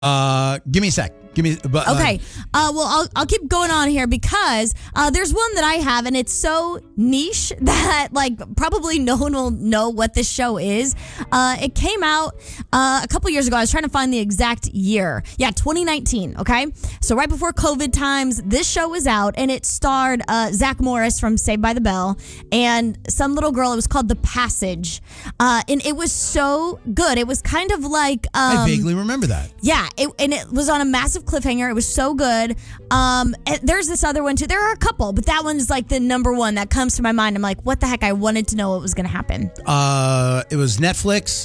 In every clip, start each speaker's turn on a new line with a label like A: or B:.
A: Give me a sec.
B: Okay. Well, I'll keep going on here because there's one that I have, and it's so niche that probably no one will know what this show is. It came out a couple years ago. I was trying to find the exact year. Yeah, 2019. Okay, so right before COVID times, this show was out, and it starred Zach Morris from Saved by the Bell and some little girl. It was called The Passage, and it was so good. It was kind of like
A: I vaguely remember that.
B: Yeah, and it was on a massive cliffhanger. It was so good. And there's this other one too. There are a couple, but that one's like the number one that comes to my mind. I'm like, what the heck? I wanted to know what was going to happen.
A: It was Netflix.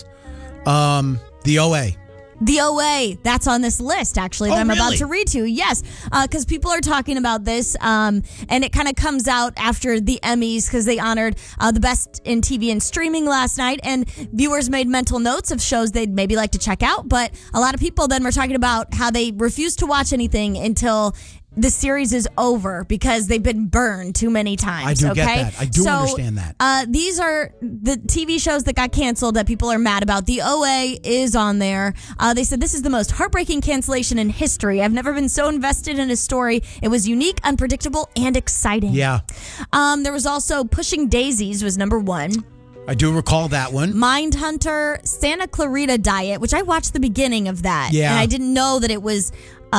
A: The OA.
B: The OA, that's on this list, actually, that I'm
A: really?
B: about to read to. Yes, because people are talking about this, and it kind of comes out after the Emmys because they honored the best in TV and streaming last night, and viewers made mental notes of shows they'd maybe like to check out, but a lot of people then were talking about how they refuse to watch anything until the series is over because they've been burned too many times.
A: I do
B: okay?
A: get that. I do understand that.
B: These are the TV shows that got canceled that people are mad about. The OA is on there. They said this is the most heartbreaking cancellation in history. I've never been so invested in a story. It was unique, unpredictable, and exciting.
A: Yeah.
B: There was also Pushing Daisies was number one.
A: I do recall that one.
B: Mindhunter, Santa Clarita Diet, which I watched the beginning of that.
A: Yeah.
B: And I didn't know that it was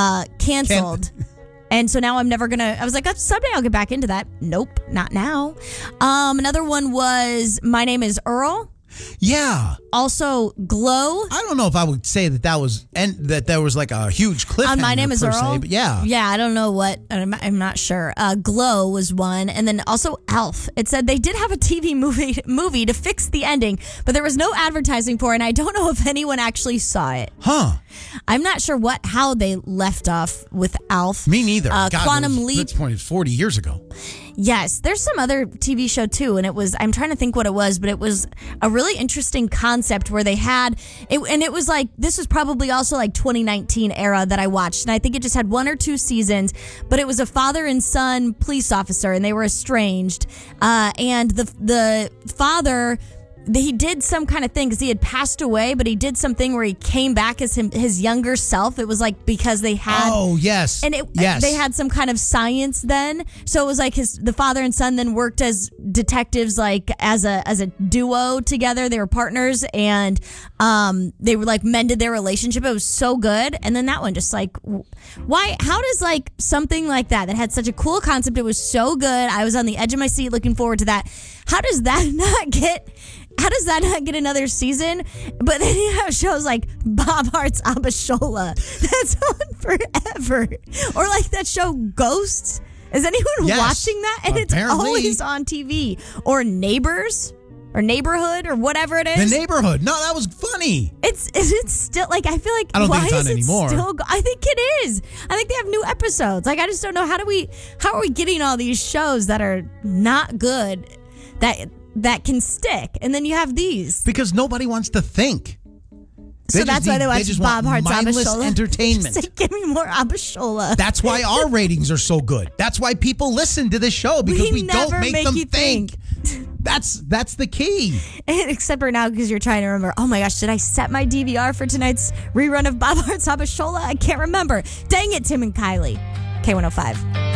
B: canceled. And so now I'm never going to, I was like, someday I'll get back into that. Nope, not now. Another one was My Name is Earl.
A: Yeah.
B: Also, Glow.
A: I don't know if I would say that was, and that there was like a huge cliffhanger.
B: My Name is Earl.
A: Se, but yeah.
B: Yeah, I don't know what, I'm not sure. Glow was one. And then also Elf. It said they did have a TV movie to fix the ending, but there was no advertising for it, and I don't know if anyone actually saw it.
A: Huh. I'm
B: not sure how they left off with Alf.
A: Me neither.
B: Quantum Leap.
A: At this point, it's 40 years ago.
B: Yes, there's some other TV show too, and I'm trying to think what it was, but it was a really interesting concept where they had it, and it was like, this was probably also like 2019 era that I watched, and I think it just had 1 or 2 seasons, but it was a father and son police officer, and they were estranged, and the father, he did some kind of thing because he had passed away, but he did something where he came back as his younger self. It was like because they had
A: yes,
B: and they had some kind of science then. So it was like the father and son then worked as detectives, like as a duo together. They were partners, and they were like mended their relationship. It was so good. And then that one just like, why? How does like something like that had such a cool concept? It was so good. I was on the edge of my seat looking forward to that. How does that not get another season? But then you have shows like Bob Hart's Abishola. That's on forever. Or like that show Ghosts. Is anyone watching that? And
A: apparently.
B: It's always on TV. Or Neighbors. Or Neighborhood, or whatever it is.
A: The Neighborhood. No, that was funny.
B: Is it still, like, I feel like,
A: I don't
B: why
A: think it's
B: is
A: on
B: it
A: anymore.
B: I think it is. I think they have new episodes. Like, I just don't know, how are we getting all these shows that are not good that can stick, and then you have these
A: because nobody wants to think.
B: So that's why they watch Bob Hart's
A: mindless
B: Abishola.
A: entertainment.
B: Just give me more Abishola.
A: That's why our ratings are so good. That's why people listen to this show, because we don't make them think. That's the key.
B: Except for now, because you're trying to remember, oh my gosh, did I set my DVR for tonight's rerun of Bob Hart's Abishola? I can't remember. Dang it, Tim and Kylie. K105.